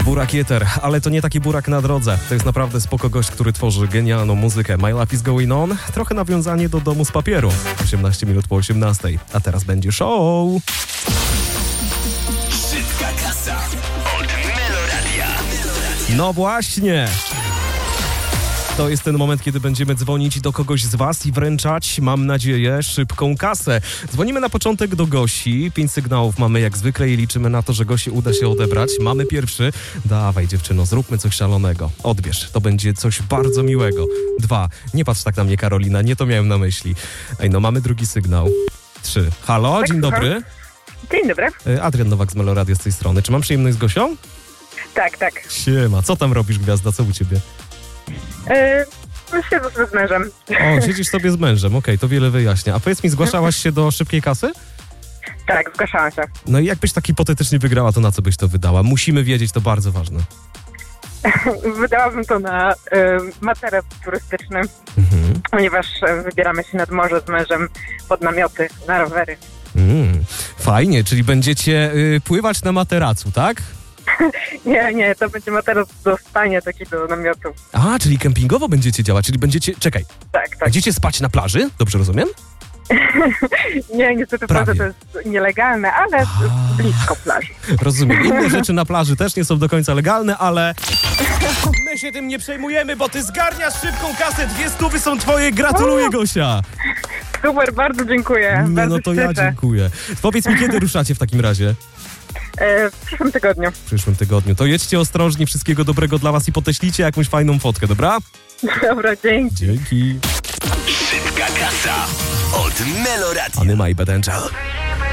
Burakieter, ale to nie taki burak na drodze. To jest naprawdę spoko gość, który tworzy genialną muzykę. My Life is Going On. Trochę nawiązanie do Domu z papieru. 18 minut po 18. A teraz będzie show. Szybka kasa od Meloradia. No właśnie. To jest ten moment, kiedy będziemy dzwonić do kogoś z was i wręczać, mam nadzieję, szybką kasę. Dzwonimy na początek do Gosi. 5 sygnałów mamy jak zwykle i liczymy na to, że Gosi uda się odebrać. Mamy pierwszy. Dawaj dziewczyno, zróbmy coś szalonego. Odbierz, to będzie coś bardzo miłego. 2. Nie patrz tak na mnie, Karolina, nie to miałem na myśli. Ej, no mamy drugi sygnał. 3. Halo, Tak, dzień dobry. Dzień dobry. Adrian Nowak z Meloradia z tej strony. Czy mam przyjemność z Gosią? Tak. Siema, co tam robisz, gwiazda? Co u ciebie? Siedzę sobie z mężem. O, siedzisz sobie z mężem, okej, to wiele wyjaśnia. A powiedz mi, zgłaszałaś się do szybkiej kasy? Tak, zgłaszałam się. No i jakbyś tak hipotetycznie wygrała, to na co byś to wydała? Musimy wiedzieć, to bardzo ważne. Wydałabym to na materac turystyczny, ponieważ wybieramy się nad morze z mężem pod namioty, na rowery. Fajnie, czyli będziecie pływać na materacu, tak? Nie, to będzie materac do spania, taki do namiotu. A, czyli kempingowo będziecie działać, czyli będziecie... Czekaj, Tak. będziecie spać na plaży? Dobrze rozumiem? Nie, niestety Prawie. to jest nielegalne, ale blisko plaży. Rozumiem. Inne rzeczy na plaży też nie są do końca legalne, ale... My się tym nie przejmujemy, bo ty zgarniasz szybką kasę. 200 są twoje. Gratuluję, Gosia. Super, bardzo dziękuję. Nie, Bardzo no to ja cieszę. dziękuję. Powiedz mi, kiedy ruszacie w takim razie? W przyszłym tygodniu. W przyszłym tygodniu. To jedźcie ostrożnie, wszystkiego dobrego dla was i podeślijcie jakąś fajną fotkę, dobra? Dobra, dzięki. Dzięki. Szybka kasa od Meloradia. Ony My Bad Angel.